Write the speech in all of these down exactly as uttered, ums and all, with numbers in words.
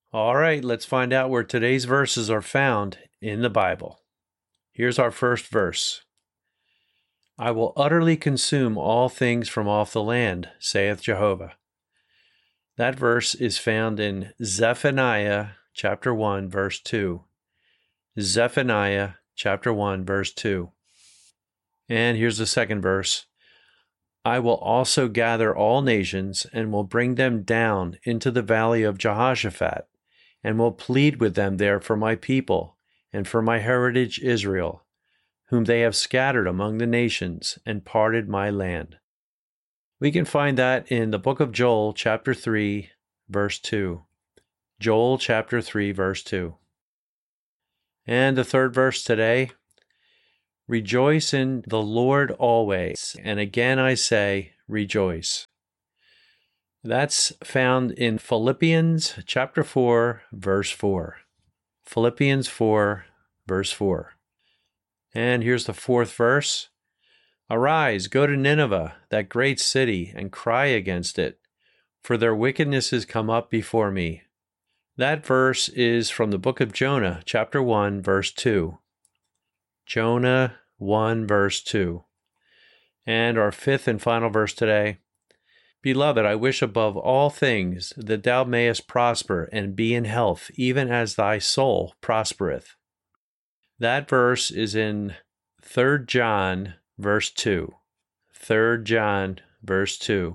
All right, let's find out where today's verses are found in the Bible. Here's our first verse. I will utterly consume all things from off the land, saith Jehovah. That verse is found in Zephaniah chapter one, verse two. Zephaniah chapter one, verse two. And here's the second verse. I will also gather all nations and will bring them down into the valley of Jehoshaphat, and will plead with them there for my people and for my heritage Israel, whom they have scattered among the nations and parted my land. We can find that in the book of Joel, chapter three, verse two. Joel, chapter three, verse two. And the third verse today, rejoice in the Lord always. And again I say, rejoice. That's found in Philippians chapter four, verse four. Philippians four, verse four. And here's the fourth verse. Arise, go to Nineveh, that great city, and cry against it, for their wickedness is come up before me. That verse is from the book of Jonah, chapter one, verse two. Jonah one, verse two. And our fifth and final verse today. Beloved, I wish above all things that thou mayest prosper and be in health, even as thy soul prospereth. That verse is in Third John, verse two. Third John, verse two.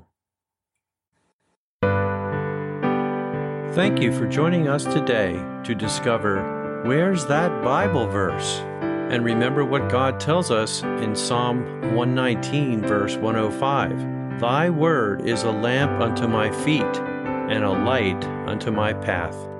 Thank you for joining us today to discover where's that Bible verse? And remember what God tells us in Psalm one nineteen, verse one oh five. Thy word is a lamp unto my feet and a light unto my path.